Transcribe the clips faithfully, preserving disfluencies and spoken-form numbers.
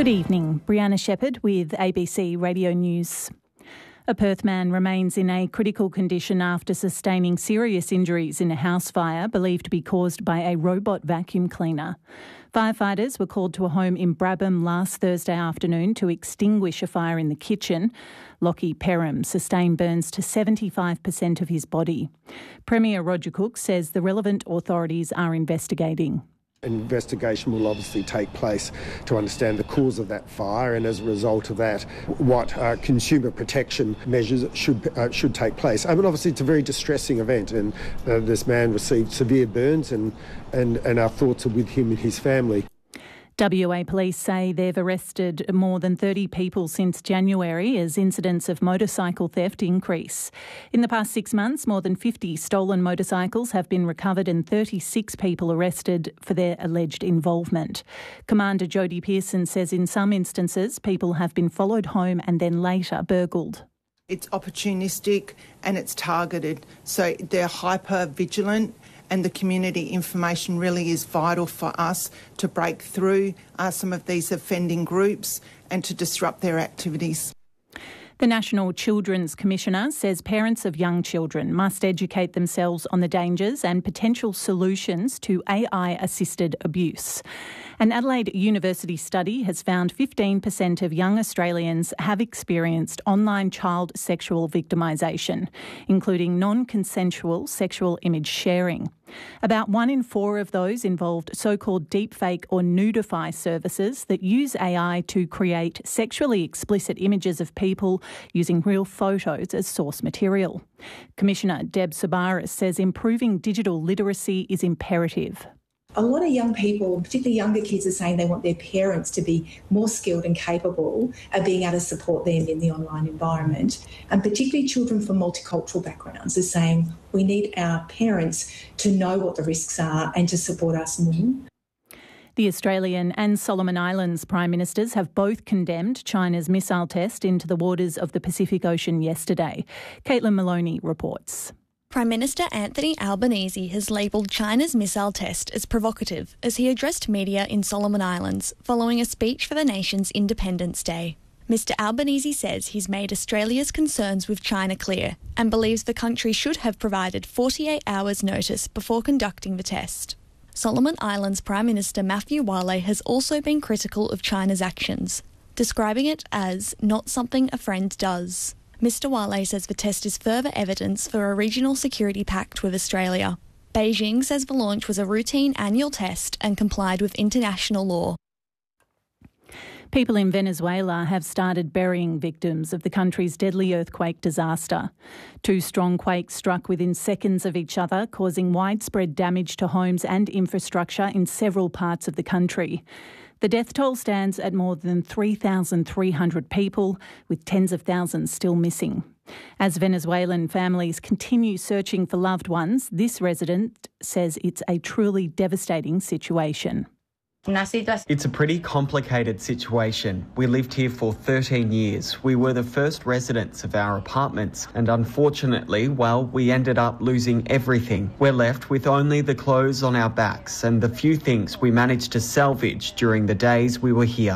Good evening, Brianna Shepherd with A B C Radio News. A Perth man remains in a critical condition after sustaining serious injuries in a house fire believed to be caused by a robot vacuum cleaner. Firefighters were called to a home in Brabham last Thursday afternoon to extinguish a fire in the kitchen. Lockie Perham sustained burns to seventy-five percent of his body. Premier Roger Cook says the relevant authorities are investigating. An investigation will obviously take place to understand the cause of that fire, and as a result of that, what uh, consumer protection measures should uh, should take place. I mean, obviously, it's a very distressing event, and uh, this man received severe burns, and, and, and our thoughts are with him and his family. W A Police say they've arrested more than thirty people since January as incidents of motorcycle theft increase. In the past six months, more than fifty stolen motorcycles have been recovered and thirty-six people arrested for their alleged involvement. Commander Jody Pearson says in some instances, people have been followed home and then later burgled. It's opportunistic and it's targeted, so they're hyper vigilant. And the community information really is vital for us to break through uh, some of these offending groups and to disrupt their activities. The National Children's Commissioner says parents of young children must educate themselves on the dangers and potential solutions to A I-assisted abuse. An Adelaide University study has found fifteen percent of young Australians have experienced online child sexual victimisation, including non-consensual sexual image sharing. About one in four of those involved so-called deepfake or nudify services that use A I to create sexually explicit images of people using real photos as source material. Commissioner Deb Sobaris says improving digital literacy is imperative. A lot of young people, particularly younger kids, are saying they want their parents to be more skilled and capable of being able to support them in the online environment. And particularly children from multicultural backgrounds are saying we need our parents to know what the risks are and to support us more. The Australian and Solomon Islands Prime Ministers have both condemned China's missile test into the waters of the Pacific Ocean yesterday. Caitlin Maloney reports. Prime Minister Anthony Albanese has labelled China's missile test as provocative as he addressed media in Solomon Islands following a speech for the nation's Independence Day. Mister Albanese says he's made Australia's concerns with China clear and believes the country should have provided forty-eight hours notice before conducting the test. Solomon Islands Prime Minister Matthew Wale has also been critical of China's actions, describing it as not something a friend does. Mister Wale says the test is further evidence for a regional security pact with Australia. Beijing says the launch was a routine annual test and complied with international law. People in Venezuela have started burying victims of the country's deadly earthquake disaster. Two strong quakes struck within seconds of each other, causing widespread damage to homes and infrastructure in several parts of the country. The death toll stands at more than three thousand three hundred people, with tens of thousands still missing. As Venezuelan families continue searching for loved ones, this resident says it's a truly devastating situation. It's a pretty complicated situation. We lived here for thirteen years. We were the first residents of our apartments, and unfortunately, well, we ended up losing everything. We're left with only the clothes on our backs and the few things we managed to salvage during the days we were here.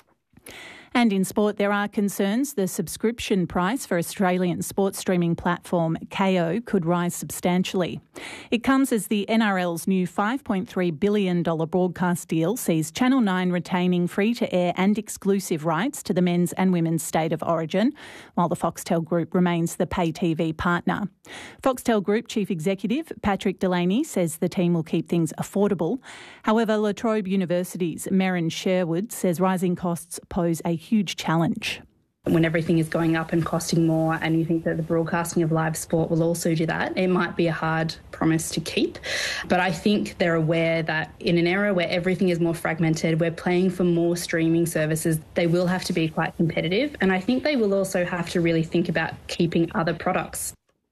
And in sport, there are concerns the subscription price for Australian sports streaming platform Kayo could rise substantially. It comes as the N R L's new five point three billion dollars broadcast deal sees Channel nine retaining free-to-air and exclusive rights to the men's and women's state of origin, while the Foxtel Group remains the pay T V partner. Foxtel Group Chief Executive Patrick Delaney says the team will keep things affordable. However, La Trobe University's Merryn Sherwood says rising costs pose a huge challenge. When everything is going up and costing more, and you think that the broadcasting of live sport will also do that, it might be a hard promise to keep. But I think they're aware that in an era where everything is more fragmented, we're playing for more streaming services, they will have to be quite competitive. And I think they will also have to really think about keeping other products.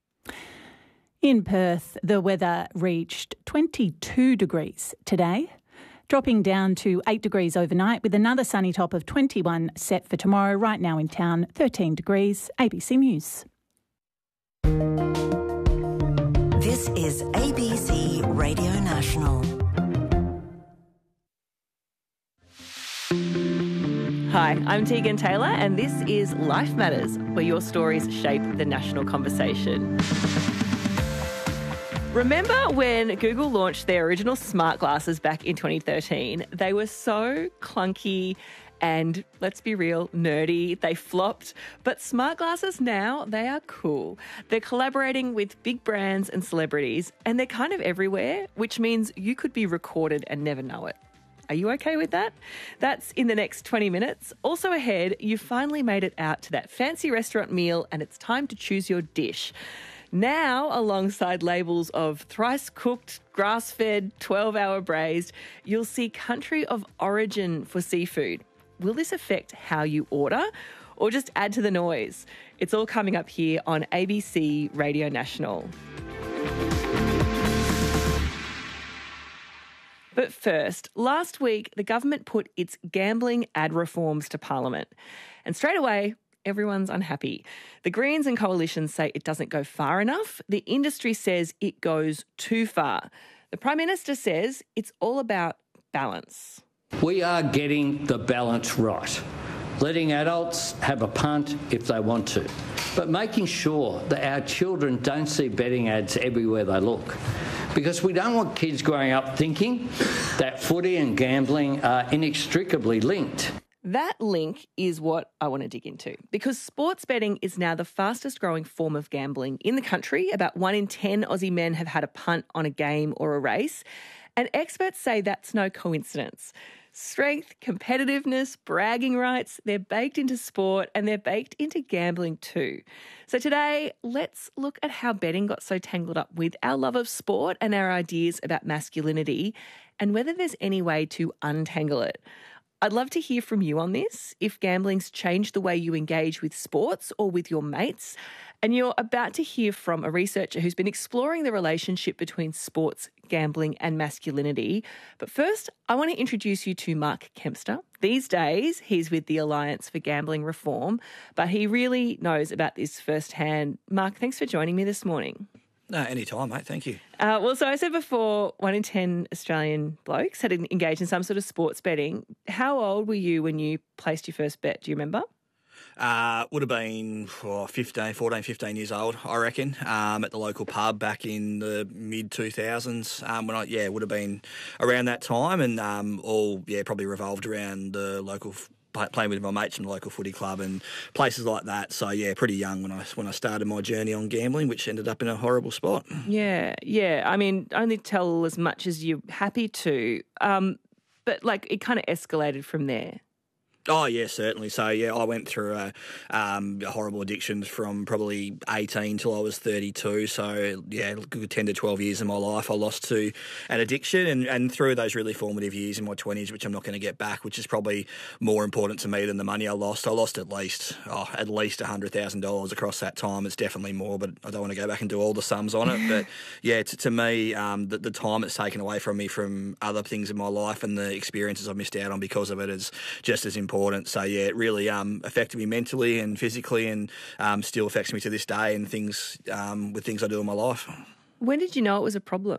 In Perth, the weather reached twenty-two degrees today, dropping down to eight degrees overnight with another sunny top of twenty-one set for tomorrow. Right now in town, thirteen degrees. A B C News. This is A B C Radio National. Hi, I'm Tegan Taylor, and this is Life Matters, where your stories shape the national conversation. Remember when Google launched their original smart glasses back in twenty thirteen? They were so clunky and, let's be real, nerdy. They flopped. But smart glasses now, they are cool. They're collaborating with big brands and celebrities, and they're kind of everywhere, which means you could be recorded and never know it. Are you okay with that? That's in the next twenty minutes. Also ahead, you finally made it out to that fancy restaurant meal and it's time to choose your dish. Now, alongside labels of thrice-cooked, grass-fed, twelve-hour braised, you'll see country of origin for seafood. Will this affect how you order or just add to the noise? It's all coming up here on A B C Radio National. But first, last week, the government put its gambling ad reforms to Parliament. And straight away, everyone's unhappy. The Greens and coalitions say it doesn't go far enough. The industry says it goes too far. The Prime Minister says it's all about balance. We are getting the balance right. Letting adults have a punt if they want to, but making sure that our children don't see betting ads everywhere they look. Because we don't want kids growing up thinking that footy and gambling are inextricably linked. That link is what I want to dig into, because sports betting is now the fastest growing form of gambling in the country. About one in ten Aussie men have had a punt on a game or a race, and experts say that's no coincidence. Strength, competitiveness, bragging rights, they're baked into sport and they're baked into gambling too. So today, let's look at how betting got so tangled up with our love of sport and our ideas about masculinity, and whether there's any way to untangle it. I'd love to hear from you on this, if gambling's changed the way you engage with sports or with your mates. And you're about to hear from a researcher who's been exploring the relationship between sports, gambling and masculinity. But first, I want to introduce you to Mark Kempster. These days, he's with the Alliance for Gambling Reform, but he really knows about this firsthand. Mark, thanks for joining me this morning. No, anytime, mate. Thank you. Uh, well, so I said before, one in ten Australian blokes had engaged in some sort of sports betting. How old were you when you placed your first bet? Do you remember? Uh, would have been oh, fifteen, fourteen, fifteen years old, I reckon, um, at the local pub back in the mid two thousands. Um, when I, yeah, would have been around that time, and um, all, yeah, probably revolved around the local f- playing with my mates from the local footy club and places like that. So yeah, pretty young when I when I started my journey on gambling, which ended up in a horrible spot. Yeah, yeah. I mean, only tell as much as you're happy to, um, but like it kind of escalated from there. Oh, yeah, certainly. So, yeah, I went through a, um, a horrible addiction from probably eighteen till I was thirty-two. So, yeah, good ten to twelve years of my life I lost to an addiction, and, and through those really formative years in my twenties, which I'm not going to get back, which is probably more important to me than the money I lost. I lost at least oh, at least one hundred thousand dollars across that time. It's definitely more, but I don't want to go back and do all the sums on it. But, yeah, to, to me, um, the, the time it's taken away from me from other things in my life and the experiences I've missed out on because of it is just as important. So, yeah, it really um, affected me mentally and physically, and um, still affects me to this day and things um, with things I do in my life. When did you know it was a problem?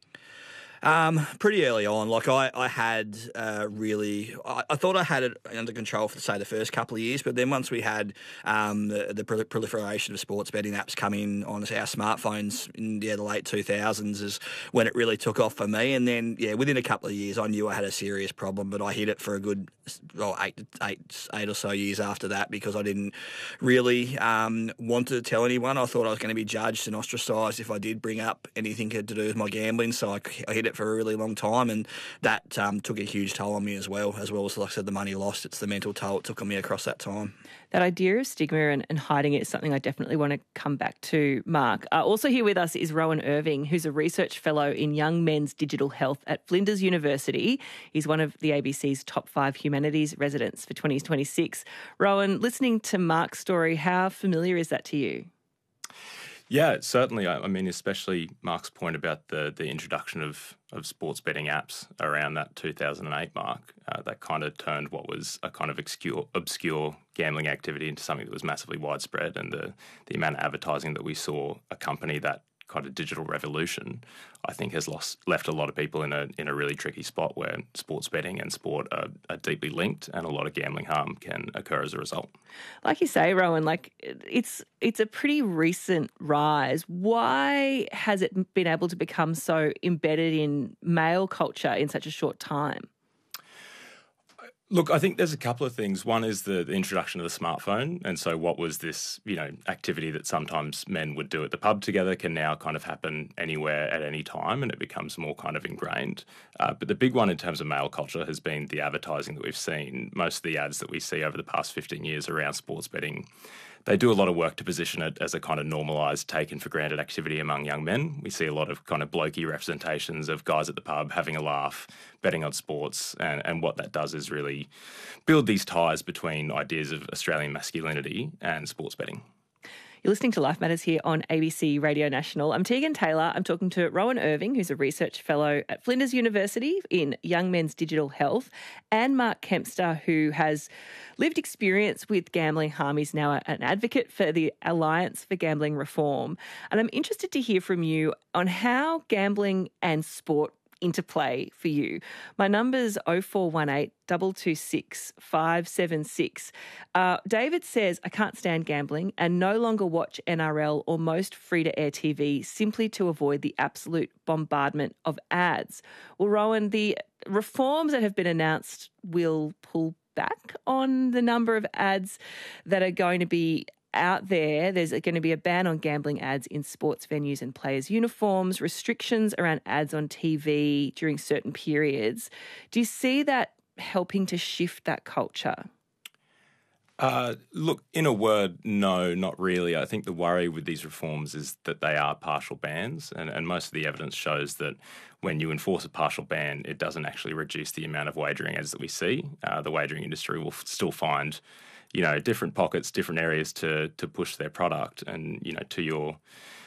Um, pretty early on. Like I, I had uh, really, I, I thought I had it under control for, say, the first couple of years, but then once we had um, the, the proliferation of sports betting apps come in on our smartphones in yeah, the late two thousands is when it really took off for me. And then, yeah, within a couple of years, I knew I had a serious problem, but I hid it for a good well, eight, eight, eight or so years after that because I didn't really um, want to tell anyone. I thought I was going to be judged and ostracised if I did bring up anything to do with my gambling, so I, I hid it for a really long time, and that um, took a huge toll on me as well, as well as, like I said, the money lost. It's the mental toll it took on me across that time. That idea of stigma and, and hiding it is something I definitely want to come back to, Mark. Uh, also here with us is Rowan Irving, who's a research fellow in young men's digital health at Flinders University. He's one of the A B C's top five humanities residents for twenty twenty-six. Rowan, listening to Mark's story, how familiar is that to you? Yeah, certainly. I mean, especially Mark's point about the the introduction of, of sports betting apps around that two thousand eight mark, uh, that kind of turned what was a kind of obscure, obscure gambling activity into something that was massively widespread, and the, the amount of advertising that we saw accompany that kind of digital revolution, I think has lost left a lot of people in a in a really tricky spot where sports betting and sport are, are deeply linked, and a lot of gambling harm can occur as a result. Like you say, Rowan, like it's it's a pretty recent rise. Why has it been able to become so embedded in male culture in such a short time? Look, I think there's a couple of things. One is the, the introduction of the smartphone. And so what was this, you know, activity that sometimes men would do at the pub together can now kind of happen anywhere at any time, and it becomes more kind of ingrained. Uh, but the big one in terms of male culture has been the advertising that we've seen. Most of the ads that we see over the past fifteen years around sports betting, they do a lot of work to position it as a kind of normalised, taken for granted activity among young men. We see a lot of kind of blokey representations of guys at the pub having a laugh, betting on sports, and, and what that does is really build these ties between ideas of Australian masculinity and sports betting. You're listening to Life Matters here on A B C Radio National. I'm Tegan Taylor. I'm talking to Rowan Irving, who's a research fellow at Flinders University in Young Men's Digital Health, and Mark Kempster, who has lived experience with gambling harm. He's now an advocate for the Alliance for Gambling Reform. And I'm interested to hear from you on how gambling and sport interplay for you. My number's oh four one eight, two two six, five seven six. Uh, David says, I can't stand gambling and no longer watch N R L or most free-to-air T V simply to avoid the absolute bombardment of ads. Well, Rowan, the reforms that have been announced will pull back on the number of ads that are going to be out there. There's going to be a ban on gambling ads in sports venues and players' uniforms, restrictions around ads on T V during certain periods. Do you see that helping to shift that culture? Uh, look, in a word, no, not really. I think the worry with these reforms is that they are partial bans, and, and most of the evidence shows that when you enforce a partial ban, it doesn't actually reduce the amount of wagering ads that we see. Uh, the wagering industry will f- still find you know, different pockets, different areas to to push their product. And, you know, to your